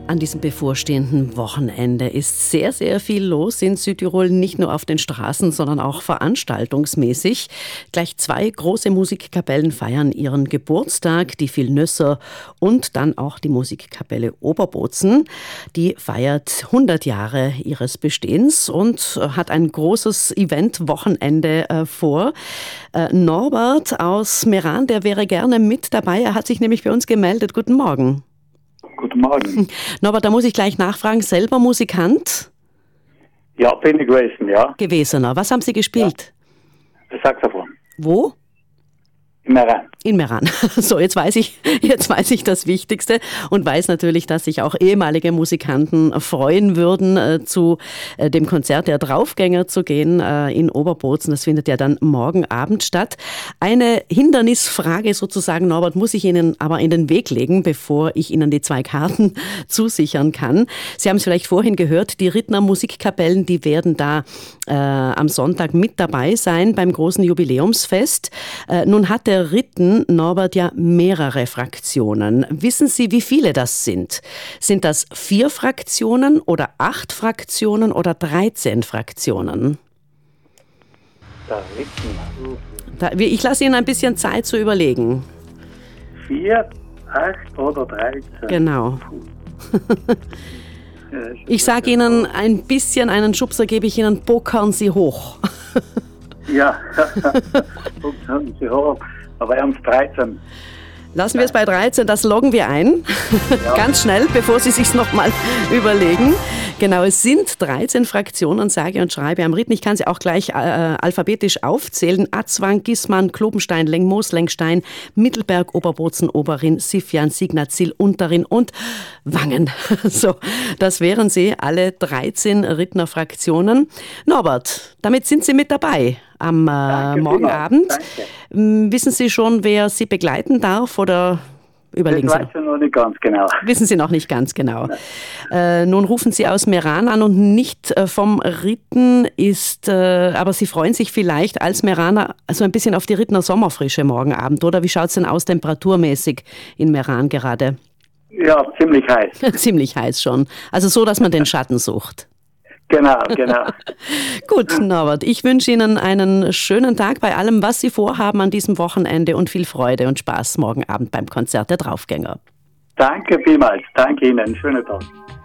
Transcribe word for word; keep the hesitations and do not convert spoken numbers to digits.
An diesem bevorstehenden Wochenende ist sehr, sehr viel los in Südtirol, nicht nur auf den Straßen, sondern auch veranstaltungsmäßig. Gleich zwei große Musikkapellen feiern ihren Geburtstag, die Vilnösser und dann auch die Musikkapelle Oberbozen. Die feiert hundert Jahre ihres Bestehens und hat ein großes Event-Wochenende äh, vor. Äh, Norbert aus Meran, der wäre gerne mit dabei. Er hat sich nämlich bei uns gemeldet. Guten Morgen. Guten Morgen. Norbert, da muss ich gleich nachfragen, selber Musikant? Ja, bin ich gewesen, ja. Gewesener. Was haben Sie gespielt? Ja. Saxophon. Wo? In Meran. In Meran. So, jetzt weiß ich, jetzt weiß ich das Wichtigste und weiß natürlich, dass sich auch ehemalige Musikanten freuen würden, äh, zu äh, dem Konzert der Draufgänger zu gehen äh, in Oberbozen. Das findet ja dann morgen Abend statt. Eine Hindernisfrage sozusagen, Norbert, muss ich Ihnen aber in den Weg legen, bevor ich Ihnen die zwei Karten zusichern kann. Sie haben es vielleicht vorhin gehört, die Rittner Musikkapellen, die werden da äh, am Sonntag mit dabei sein beim großen Jubiläumsfest. Äh, nun hat der Ritten, Norbert, ja mehrere Fraktionen. Wissen Sie, wie viele das sind? Sind das vier Fraktionen oder acht Fraktionen oder dreizehn Fraktionen? Der Ritten. Da, ich lasse Ihnen ein bisschen Zeit zu überlegen. Vier, acht oder dreizehn. Genau. Ich sage Ihnen ein bisschen, einen Schubser gebe ich Ihnen, pokern Sie hoch. Ja, pokern Sie hoch. Aber ernst dreizehn. Lassen wir es bei dreizehn, das loggen wir ein. Ja. Ganz schnell, bevor Sie sich noch mal überlegen. Genau, es sind dreizehn Fraktionen, sage und schreibe am Ritten. Ich kann sie auch gleich äh, alphabetisch aufzählen. Atzwang, Gisman, Klobenstein, Lengmoos, Lengstein, Mittelberg, Oberbozen, Oberrin, Sifjan, Signazil, Unterrin und Wangen. So, das wären sie, alle dreizehn Rittner Fraktionen. Norbert, damit sind Sie mit dabei am äh, Morgenabend. Danke. Wissen Sie schon, wer Sie begleiten darf oder überlegen das Sie? weiß ich noch nicht ganz genau. Wissen Sie noch nicht ganz genau. Äh, nun rufen Sie aus Meran an und nicht äh, vom Ritten ist, äh, aber Sie freuen sich vielleicht als Meraner also ein bisschen auf die Rittner Sommerfrische morgen Abend, oder? Wie schaut es denn aus temperaturmäßig in Meran gerade? Ja, ziemlich heiß. Ziemlich heiß schon. Also so, dass man den Schatten sucht. Genau, genau. Gut, Norbert, ich wünsche Ihnen einen schönen Tag bei allem, was Sie vorhaben an diesem Wochenende und viel Freude und Spaß morgen Abend beim Konzert der Draufgänger. Danke vielmals. Danke Ihnen. Schönen Tag.